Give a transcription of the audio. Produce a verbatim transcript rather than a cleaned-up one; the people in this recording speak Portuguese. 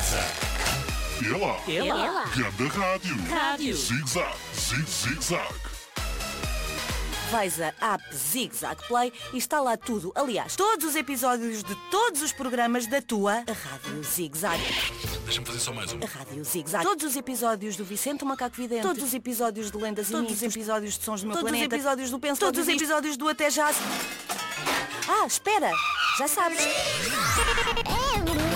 Ela. Ela. Ganda Rádio. Rádio. Zig-zag, zig-zig-zag. Vais a app Zig Zag Play e está lá tudo. Aliás, todos os episódios de todos os programas da tua Rádio Zig Zag. Deixa-me fazer só mais um. A Rádio Zig Zag. Todos os episódios do Vicente o Macaco Vidente. Todos os episódios de Lendas e Mitos. Todos os episódios de Sons do Meu Todos Planeta. os episódios do Penso. Todos os episódios do Até Já. Ah, espera. Já sabes.